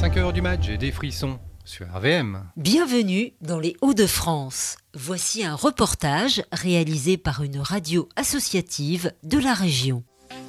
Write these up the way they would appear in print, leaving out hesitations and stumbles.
5h du match, j'ai des frissons sur RVM. Bienvenue dans les Hauts-de-France. Voici un reportage réalisé par une radio associative de la région.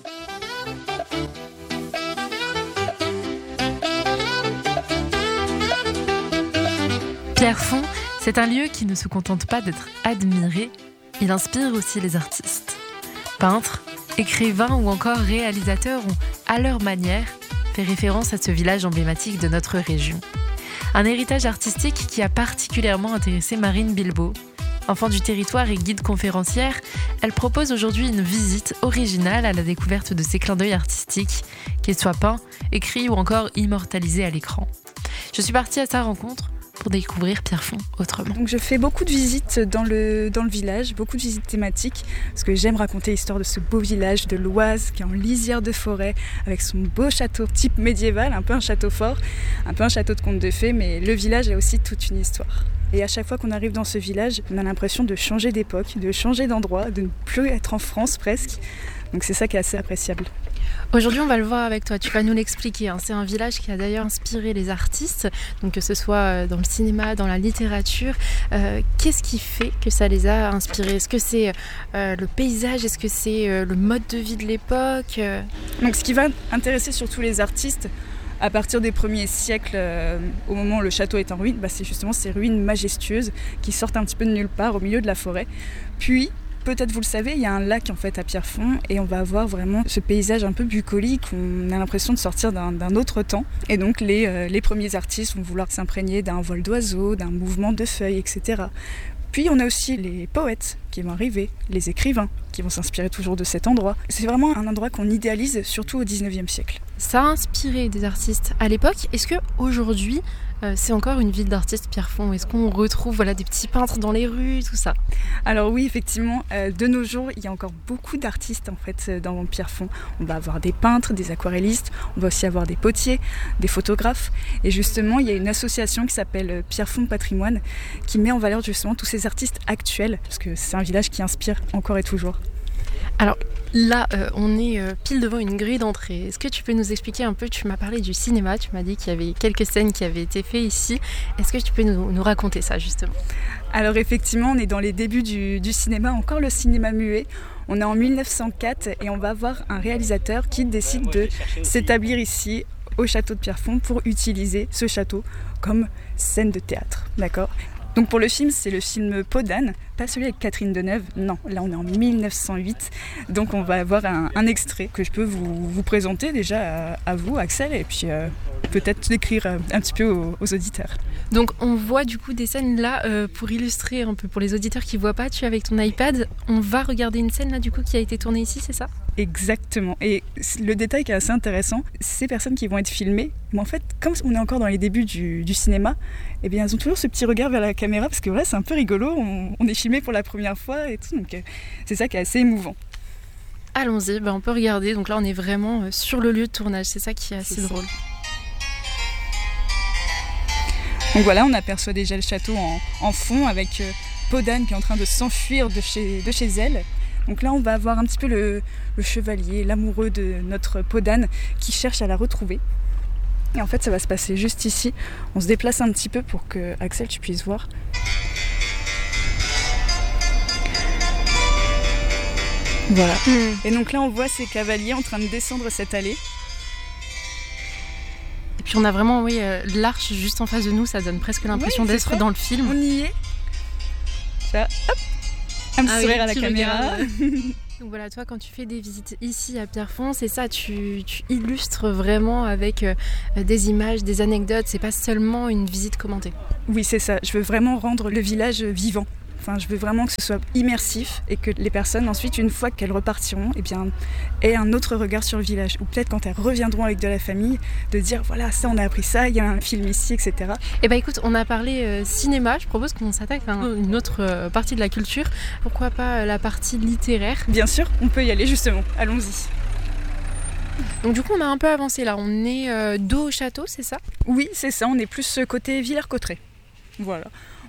Pierrefonds, c'est un lieu qui ne se contente pas d'être admiré, il inspire aussi les artistes. Peintres, écrivains ou encore réalisateurs ont, à leur manière, fait référence à ce village emblématique de notre région. Un héritage artistique qui a particulièrement intéressé Marine Bilbao. Enfant du territoire et guide conférencière, elle propose aujourd'hui une visite originale à la découverte de ces clins d'œil artistiques, qu'ils soient peints, écrits ou encore immortalisés à l'écran. Je suis partie à sa rencontre pour découvrir Pierrefonds autrement. Donc je fais beaucoup de visites dans le village, beaucoup de visites thématiques, parce que j'aime raconter l'histoire de ce beau village de l'Oise qui est en lisière de forêt, avec son beau château type médiéval, un peu un château fort, un peu un château de conte de fées, mais le village a aussi toute une histoire. Et à chaque fois qu'on arrive dans ce village, on a l'impression de changer d'époque, de changer d'endroit, de ne plus être en France presque. Donc c'est ça qui est assez appréciable. Aujourd'hui, on va le voir avec toi, tu vas nous l'expliquer. C'est un village qui a d'ailleurs inspiré les artistes, donc que ce soit dans le cinéma, dans la littérature. Qu'est-ce qui fait que ça les a inspirés ? Est-ce que c'est le paysage ? Est-ce que c'est le mode de vie de l'époque ? Donc ce qui va intéresser surtout les artistes, à partir des premiers siècles, au moment où le château est en ruine, c'est justement ces ruines majestueuses qui sortent un petit peu de nulle part au milieu de la forêt. Puis, peut-être vous le savez, il y a un lac en fait à Pierrefonds et on va avoir vraiment ce paysage un peu bucolique, on a l'impression de sortir d'un autre temps. Et donc les premiers artistes vont vouloir s'imprégner d'un vol d'oiseaux, d'un mouvement de feuilles, etc. Puis on a aussi les poètes qui vont arriver, les écrivains qui vont s'inspirer toujours de cet endroit. C'est vraiment un endroit qu'on idéalise, surtout au 19e siècle. Ça a inspiré des artistes à l'époque. Est-ce qu'aujourd'hui, c'est encore une ville d'artistes Pierrefonds ? Est-ce qu'on retrouve des petits peintres dans les rues, tout ça ? Alors oui, effectivement, de nos jours, il y a encore beaucoup d'artistes en fait dans Pierrefonds. On va avoir des peintres, des aquarellistes, on va aussi avoir des potiers, des photographes. Et justement, il y a une association qui s'appelle Pierrefonds Patrimoine qui met en valeur justement tous ces artistes actuels, parce que c'est un village qui inspire encore et toujours. Alors là, on est pile devant une grille d'entrée. Est-ce que tu peux nous expliquer un peu ? Tu m'as parlé du cinéma, tu m'as dit qu'il y avait quelques scènes qui avaient été faites ici. Est-ce que tu peux nous raconter ça justement ? Alors effectivement, on est dans les débuts du cinéma, encore le cinéma muet. On est en 1904 et on va avoir un réalisateur qui décide de s'établir ici au château de Pierrefonds pour utiliser ce château comme scène de théâtre, d'accord ? Donc pour le film, c'est le film Peau d'âne, pas celui avec Catherine Deneuve, non, là on est en 1908, donc on va avoir un extrait que je peux vous présenter déjà à vous, Axel, et puis peut-être décrire un petit peu aux auditeurs. Donc on voit du coup des scènes là, pour illustrer un peu, pour les auditeurs qui ne voient pas, tu es avec ton iPad, on va regarder une scène là du coup qui a été tournée ici, c'est ça ? Exactement, et le détail qui est assez intéressant, ces personnes qui vont être filmées, mais en fait, comme on est encore dans les débuts du cinéma, eh bien, elles ont toujours ce petit regard vers la caméra, parce que voilà, c'est un peu rigolo, on est filmé pour la première fois et tout, donc c'est ça qui est assez émouvant. Allons-y, on peut regarder, donc là on est vraiment sur le lieu de tournage, c'est ça qui est assez drôle. Donc voilà, on aperçoit déjà le château en fond, avec Peau d'âne qui est en train de s'enfuir de chez elle. Donc là, on va avoir un petit peu le chevalier, l'amoureux de notre Peau d'âne qui cherche à la retrouver. Et en fait, ça va se passer juste ici. On se déplace un petit peu pour que, Axel, tu puisses voir. Voilà. Et donc là, on voit ces cavaliers en train de descendre cette allée. Et puis on a vraiment, l'arche juste en face de nous. Ça donne presque l'impression d'être dans le film. On y est. Ça, hop. Un petit sourire à la caméra. Donc voilà, toi quand tu fais des visites ici à Pierrefonds, c'est ça, tu illustres vraiment avec des images, des anecdotes, c'est pas seulement une visite commentée. Oui, c'est ça, je veux vraiment rendre le village vivant. Enfin, je veux vraiment que ce soit immersif et que les personnes, ensuite, une fois qu'elles repartiront, aient un autre regard sur le village. Ou peut-être quand elles reviendront avec de la famille, de dire voilà, ça, on a appris ça, il y a un film ici, etc. Écoute, on a parlé cinéma, je propose qu'on s'attaque à une autre partie de la culture. Pourquoi pas la partie littéraire ? Bien sûr, on peut y aller justement, allons-y. Donc du coup, on a un peu avancé là, on est dos au château, c'est ça ? Oui, c'est ça, on est plus côté Villers-Cotterêts. Voilà.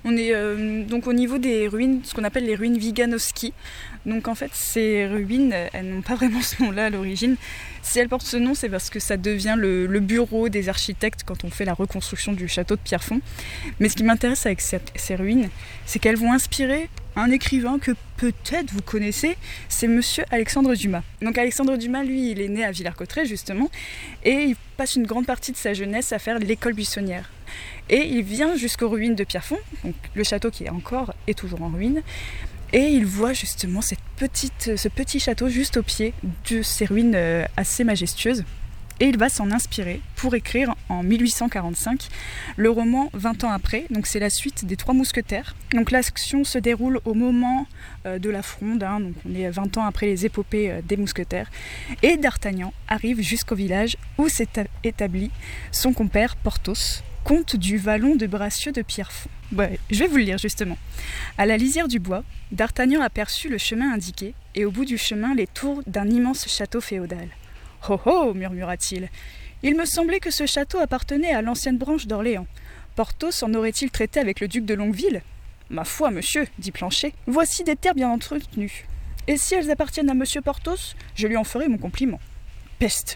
On est donc au niveau des ruines, ce qu'on appelle les ruines Wiganowski. Donc en fait, ces ruines, elles n'ont pas vraiment ce nom-là à l'origine. Si elles portent ce nom, c'est parce que ça devient le bureau des architectes quand on fait la reconstruction du château de Pierrefonds. Mais ce qui m'intéresse avec ces ruines, c'est qu'elles vont inspirer un écrivain que peut-être vous connaissez, c'est monsieur Alexandre Dumas. Donc Alexandre Dumas, lui, il est né à Villers-Cotterêts justement, et il passe une grande partie de sa jeunesse à faire l'école buissonnière. Et il vient jusqu'aux ruines de Pierrefonds, donc le château qui est toujours en ruine, et il voit justement ce petit château juste au pied de ces ruines assez majestueuses. Et il va s'en inspirer pour écrire en 1845 le roman 20 ans après. Donc c'est la suite des Trois Mousquetaires. Donc l'action se déroule au moment de la Fronde, donc on est 20 ans après les épopées des Mousquetaires. Et D'Artagnan arrive jusqu'au village où s'est établi son compère Porthos, comte du vallon de Bracieux de Pierrefonds. Je vais vous le lire justement. À la lisière du bois, D'Artagnan aperçut le chemin indiqué et au bout du chemin les tours d'un immense château féodal. « Oh oh !» murmura-t-il. « Il me semblait que ce château appartenait à l'ancienne branche d'Orléans. Porthos en aurait-il traité avec le duc de Longueville ?»« Ma foi, monsieur, dit Planchet, voici des terres bien entretenues. Et si elles appartiennent à monsieur Porthos, je lui en ferai mon compliment. »« Peste !»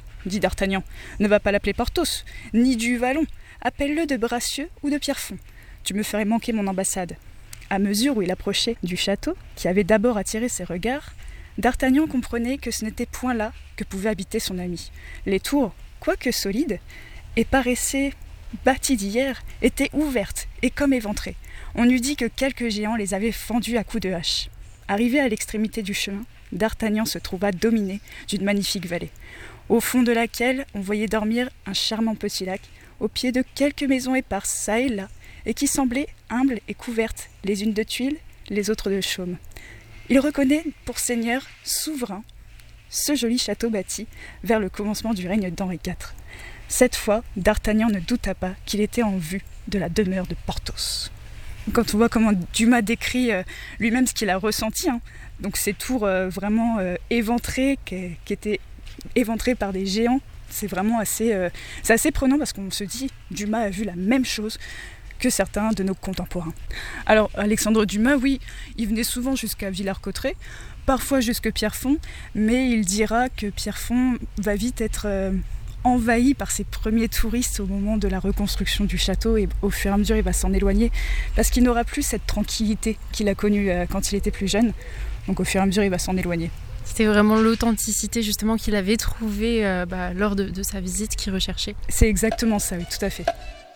dit D'Artagnan. « Ne va pas l'appeler Porthos, ni du Vallon. Appelle-le de Bracieux ou de Pierrefonds. Tu me ferais manquer mon ambassade. » À mesure où il approchait du château, qui avait d'abord attiré ses regards, D'Artagnan comprenait que ce n'était point là que pouvait habiter son ami. Les tours, quoique solides, et paraissaient bâties d'hier, étaient ouvertes et comme éventrées. On eût dit que quelques géants les avaient fendues à coups de hache. Arrivé à l'extrémité du chemin, D'Artagnan se trouva dominé d'une magnifique vallée, au fond de laquelle on voyait dormir un charmant petit lac, au pied de quelques maisons éparses çà et là, et qui semblaient humbles et couvertes, les unes de tuiles, les autres de chaume. Il reconnaît pour seigneur souverain ce joli château bâti vers le commencement du règne d'Henri IV. Cette fois, D'Artagnan ne douta pas qu'il était en vue de la demeure de Porthos. Quand on voit comment Dumas décrit lui-même ce qu'il a ressenti, donc ces tours vraiment éventrées, qui étaient éventrées par des géants, c'est vraiment assez prenant parce qu'on se dit Dumas a vu la même chose que certains de nos contemporains. Alors Alexandre Dumas, oui, il venait souvent jusqu'à Villers-Cotterêts, parfois jusque Pierrefonds, mais il dira que Pierrefonds va vite être envahi par ses premiers touristes au moment de la reconstruction du château, et au fur et à mesure il va s'en éloigner parce qu'il n'aura plus cette tranquillité qu'il a connue quand il était plus jeune. Donc au fur et à mesure il va s'en éloigner. C'était vraiment l'authenticité justement qu'il avait trouvée lors de sa visite qu'il recherchait. C'est exactement ça, oui, tout à fait.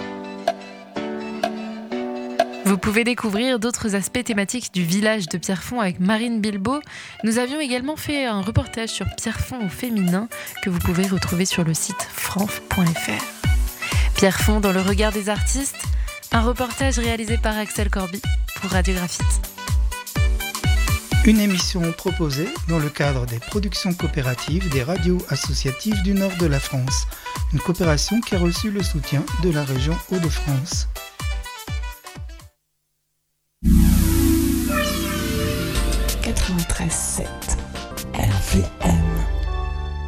Vous pouvez découvrir d'autres aspects thématiques du village de Pierrefonds avec Marine Bilbao. Nous avions également fait un reportage sur Pierrefonds au féminin que vous pouvez retrouver sur le site franf.fr. Pierrefonds dans le regard des artistes, un reportage réalisé par Axel Corby pour Radio Graphite. Une émission proposée dans le cadre des productions coopératives des radios associatives du nord de la France. Une coopération qui a reçu le soutien de la région Hauts-de-France. « 93.7 RVM